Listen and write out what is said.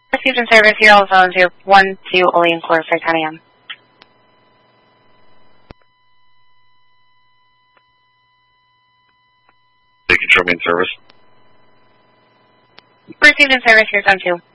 Received in service here, all zones, you're 1-2, Olean Core, for 10 a.m. Control me in service. Received in service here, zone 2.